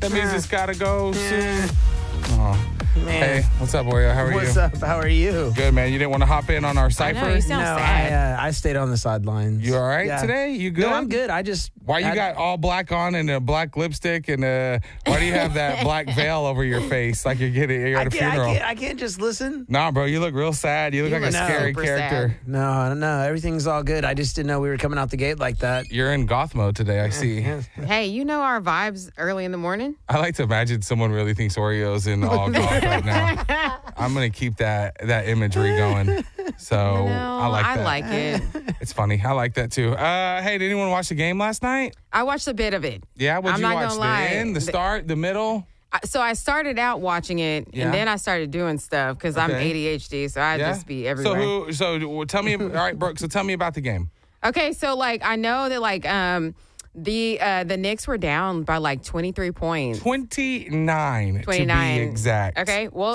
That means it's got to go soon. Man. Hey, what's up, Oreo? How are you? What's up? How are you? Good, man. You didn't want to hop in on our I Cypher? know, you sound No, sad. I stayed on the sidelines. You all right today? You good? No, I'm good. I just... Why you got all black on and a black lipstick and why do you have that black veil over your face like you're at a funeral? I can't just listen. Nah, bro, you look real sad. You look like a scary super character. sad. No, everything's all good. I just didn't know we were coming out the gate like that. You're in goth mode today, I see. Hey, you know our vibes early in the morning? I like to imagine someone really thinks Oreo's in all goth right now. I'm going to keep that imagery going. So No, I like that. I like it. It's funny. I like that too. Hey, did anyone watch the game last night? I watched a bit of it. Yeah, what'd I'm you not watch? gonna lie. The end, the start, the middle? So I started out watching it, Yeah. and then I started doing stuff because I'm Okay. ADHD, so I Yeah. just be everywhere. So tell me, all right, Brooke, so tell me about the game. Okay, so like I know that like the Knicks were down by like 23 points. 29 to 29. be exact. Okay, well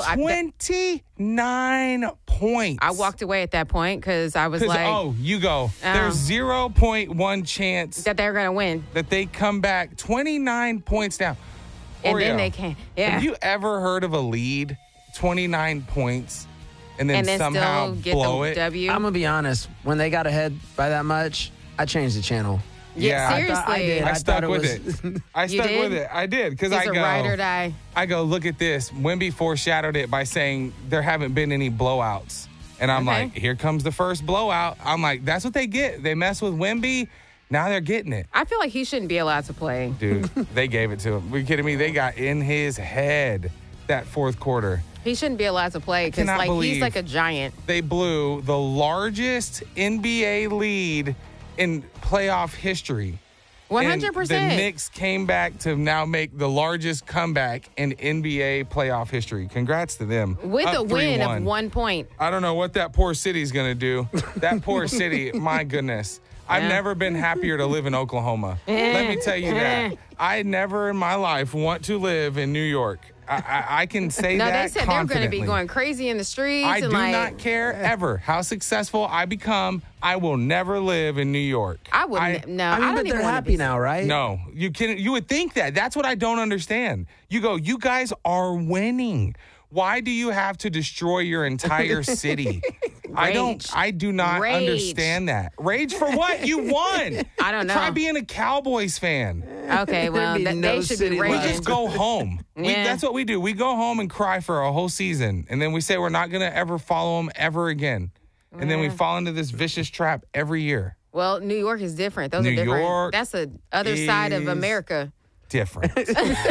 29 points. I walked away at that point because I was like you go. There's 0.1 chance that they're gonna win, that they come back 29 points down. and then Oreo, they can't. Yeah, Have you ever heard of a lead, 29 points, and then, and then somehow still get blow the it? W. I'm going to be honest. When they got ahead by that much, I changed the channel. Yeah, I seriously. I did. I I stuck thought it with was- it. I You stuck did? with it. I did because It's I a go. ride or die. I go, look at this. Wemby foreshadowed it by saying there haven't been any blowouts. And I'm Okay. like, here comes the first blowout. I'm like, that's what they get. They mess with Wemby. Now they're getting it. I feel like he shouldn't be allowed to play. Dude, they gave it to him. Are you kidding me? They got in his head that fourth quarter. He shouldn't be allowed to play because cannot like believe- he's like a giant. They blew the largest NBA lead in playoff history. 100%. And the Knicks came back to now make the largest comeback in NBA playoff history. Congrats to them. With Up a win 3-1. of 1 point. I don't know what that poor city's going to do. That poor city, my goodness. I've Yeah. never been happier to live in Oklahoma. Let me tell you that. I never in my life want to live in New York. I can say No, that they said they're going to confidently. be going crazy in the streets. I and do like, not care ever how successful I become. I will never live in New York. I wouldn't. No, I mean, don't but even they're wanna happy be- now, right? No, you would think that. That's what I don't understand. You go, you guys are winning. Why do you have to destroy your entire city? Rage. I do not Rage. understand that. Rage for what? You won. I don't know. Try being a Cowboys fan. Okay, well, There'd be they no should city be We left. raging. just go home. Yeah. That's what we do. We go home and cry for a whole season. And then we say we're not going to ever follow them ever again. And then we fall into this vicious trap every year. Well, New York is different. Those New are different. York That's the other side of is- America. Different. You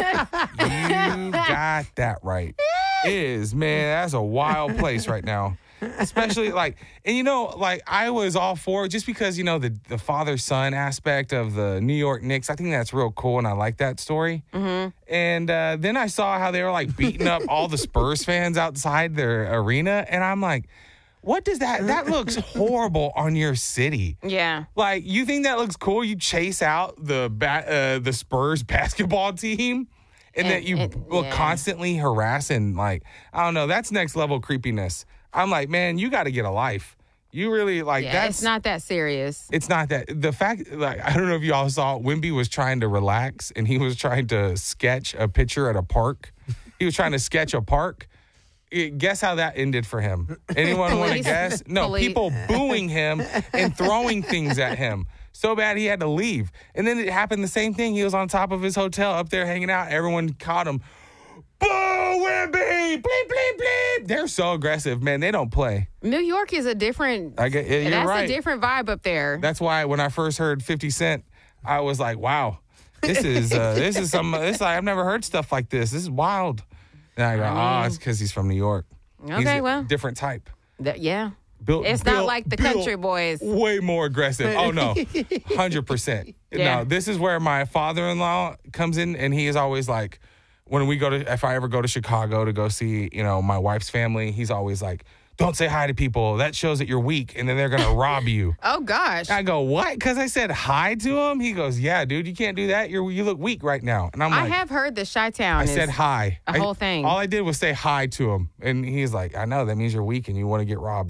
got that right. It is, man, that's a wild place right now. Especially like, and you know, like I was all for it just because, you know, the father-son aspect of the New York Knicks. I think that's real cool and I like that story. Mm-hmm. And then I saw how they were like beating up all the Spurs fans outside their arena. And I'm like, what does that looks horrible on your city. Yeah. Like, you think that looks cool? You chase out the Spurs basketball team, and that you will yeah. constantly harass and like, I don't know. That's next level creepiness. I'm like, man, you got to get a life. You really like Yeah, that's it's not that serious. It's not that. The fact, like, I don't know if y'all saw, Wemby was trying to relax and he was trying to sketch a picture at a park. He was trying to sketch a park. Guess how that ended for him? Anyone want to Police. guess? No, Police. people booing him and throwing things at him. So bad he had to leave. And then it happened the same thing. He was on top of his hotel up there hanging out. Everyone caught him. Boo, Wemby! Bleep, bleep, bleep. They're so aggressive, man. They don't play. New York is a different. I get, you're that's right. a different vibe up there. That's why when I first heard 50 Cent, I was like, wow, this is I've never heard stuff like this. This is wild. And I go, it's because he's from New York. Okay, He's a well. different type. Yeah. Built, It's not like the country boys. Way more aggressive. Oh, no. 100%. Yeah. No, this is where my father-in-law comes in, and he is always like, if I ever go to Chicago to go see, you know, my wife's family, he's always like, don't say hi to people. That shows that you're weak, and then they're going to rob you. Oh, gosh. I go, what? Because I said hi to him? He goes, yeah, dude, you can't do that. You look weak right now. And I'm I like, have heard that Chi-Town I is said hi. a whole thing. All I did was say hi to him. And he's like, I know, that means you're weak and you want to get robbed.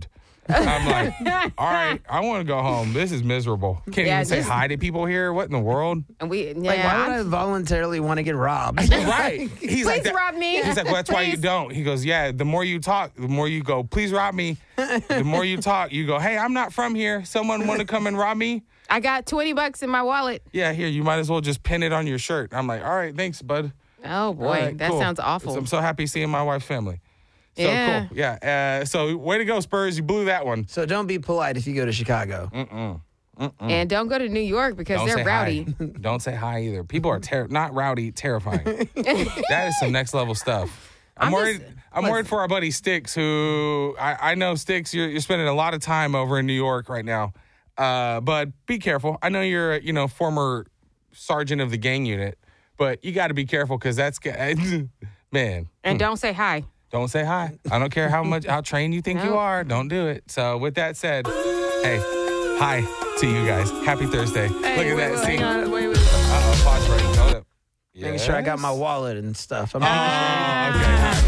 I'm like, all right, I want to go home. This is miserable. Can't Yeah, even say just- hi to people here. What in the world? And we, Like, why would I voluntarily want to get robbed? Right. He's like, Please rob me. He's like, well, that's why you Please. don't. He goes, yeah, the more you talk, the more you go, please rob me. The more you talk, you go, hey, I'm not from here. Someone want to come and rob me? I got $20 in my wallet. Yeah, here, you might as well just pin it on your shirt. I'm like, all right, thanks, bud. Oh boy, All right, that cool. sounds awful. I'm so happy seeing my wife's family. So Yeah. cool. Yeah. So way to go, Spurs. You blew that one. So don't be polite if you go to Chicago. And don't go to New York because Don't they're say rowdy. hi. Don't say hi either. People are not rowdy, terrifying. That is some next level stuff. I'm worried for our buddy Sticks, who I know Sticks. You're spending a lot of time over in New York right now, but be careful. I know you're former sergeant of the gang unit, but you got to be careful because that's man. And don't say hi. Don't say hi. I don't care how trained you think you Nope. are. Don't do it. So with that said, hey, hi to you guys. Happy Thursday. Look at that. See? Wait. Pause break. Hold up. Making sure I got my wallet and stuff. I'm Oh, okay.